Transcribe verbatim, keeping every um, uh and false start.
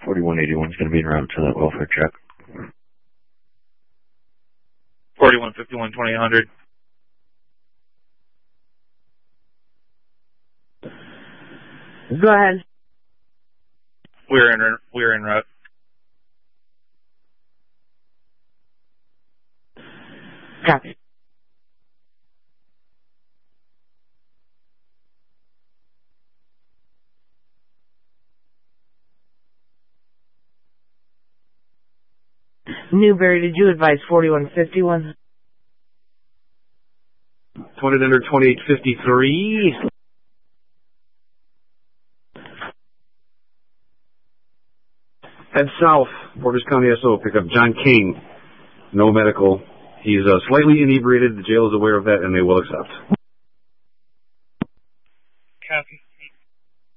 forty-one eighty-one is going to be en route to that welfare check. forty-one fifty-one twenty hundred. Go ahead. We're in, we're en route. Copy. Newberry, did you advise forty-one fifty-one? twenty under twenty-eight fifty-three. Head south, Portage County S O, pick up John King. No medical. He's uh, slightly inebriated. The jail is aware of that, and they will accept.